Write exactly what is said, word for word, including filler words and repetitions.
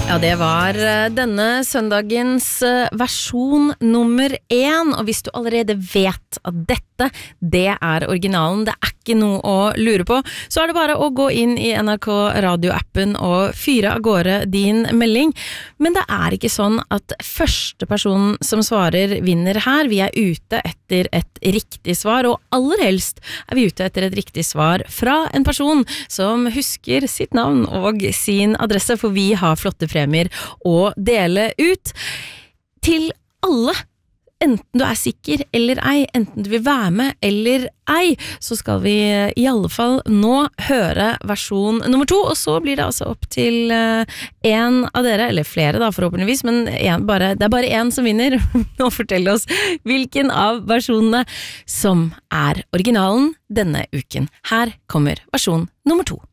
Ja, det var denne søndagens versjon nummer én, og hvis du allerede vet at dette, det er originalen, det er ikke noe å lure på, så er det bare å gå inn i N R K radioappen og fyre av gårde din melding. Men det er ikke sånn at første person som svarer vinner her. Vi er ute etter et riktig svar, og aller helst er vi ute etter et riktig svar fra en person som husker sitt navn og sin adresse, for vi har flotte premier å dele ut til alle. Enten du er sikker eller ei, enten du vil være med eller ei, så skal vi i alle fall nå høre versjon nummer to, og så blir det altså opp til en av dere, eller flere da forhåpentligvis, men en, bare, det er bare en som vinner, og fortelle oss hvilken av versjonene som er originalen denne uken. Her kommer versjon nummer to.